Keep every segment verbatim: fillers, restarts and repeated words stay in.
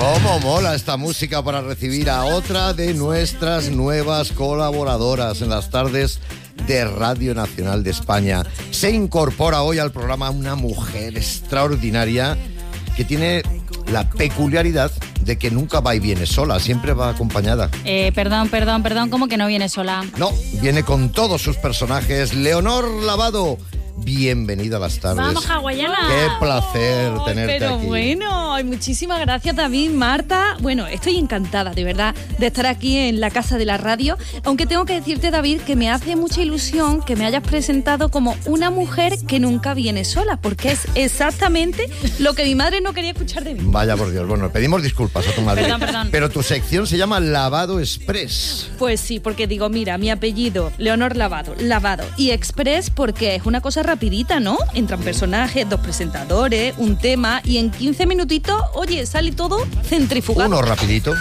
¿Cómo mola esta música para recibir a otra de nuestras nuevas colaboradoras en las tardes de Radio Nacional de España? Se incorpora hoy al programa una mujer extraordinaria que tiene la peculiaridad de que nunca va y viene sola, siempre va acompañada. Eh, perdón, perdón, perdón, ¿cómo que no viene sola? No, viene con todos sus personajes. Leonor Lavado, bienvenida a las tardes. Vamos, hawaiana. Qué placer oh, tenerte pero aquí. Pero bueno, ay, muchísimas gracias David, Marta. Bueno, estoy encantada, de verdad, de estar aquí en la casa de la radio. Aunque tengo que decirte, David, que me hace mucha ilusión que me hayas presentado como una mujer que nunca viene sola, porque es exactamente lo que mi madre no quería escuchar de mí. Vaya por Dios, bueno, pedimos disculpas a tu madre. Perdón, perdón. Pero tu sección se llama Lavado Express. Pues sí, porque digo, mira, mi apellido, Leonor Lavado, Lavado, y Express porque es una cosa rapidita, ¿no? Entran personajes, dos presentadores, un tema, y en quince minutitos, oye, sale todo centrifugado. Uno rapidito.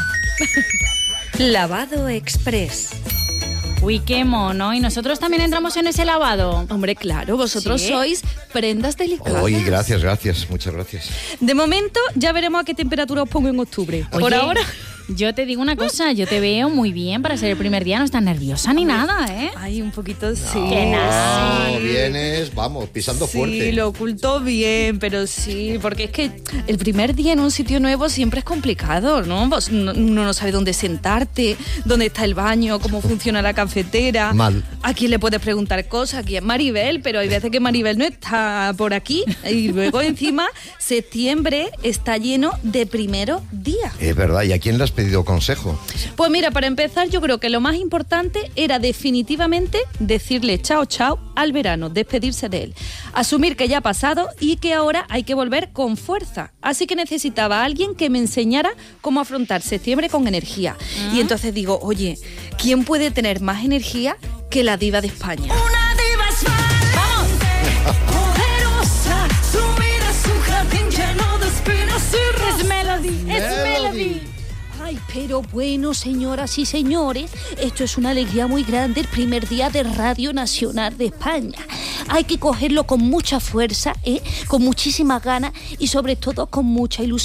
Lavado Express. Uy, qué mono. ¿Y nosotros también entramos en ese lavado? Hombre, claro, vosotros ¿Sí? sois prendas delicadas. Oye, gracias, gracias, muchas gracias. De momento, ya veremos a qué temperatura os pongo en octubre. Por Oye, ahora... yo te digo una cosa, yo te veo muy bien para ser el primer día, no estás nerviosa ni nada, ¿eh? Ay, un poquito sí. No, Que nada. no, vienes, vamos, pisando Sí, fuerte. lo ocultó bien, pero sí, porque es que el primer día en un sitio nuevo siempre es complicado, ¿no? Vos no, uno no sabe dónde sentarte, dónde está el baño, cómo funciona la cafetera. Mal. A quién le puedes preguntar cosas, aquí es Maribel, pero hay veces que Maribel no está por aquí. Y luego encima, septiembre está lleno de primeros días. Es verdad, ¿y a quién le has pedido consejo? Pues mira, para empezar, yo creo que lo más importante era definitivamente decirle chao, chao al verano, despedirse de él. Asumir que ya ha pasado y que ahora hay que volver con fuerza. Así que necesitaba a alguien que me enseñara cómo afrontar septiembre con energía. ¿Ah? Y entonces digo, oye, ¿quién puede tener más energía que la diva de España? Una diva es valiente, poderosa, su vida es un jardín lleno de espinas y rosas. Es Melody, es Melody. Ay, pero bueno, señoras y señores, esto es una alegría muy grande, el primer día de Radio Nacional de España. Hay que cogerlo con mucha fuerza, ¿eh? Con muchísimas ganas y sobre todo con mucha ilusión.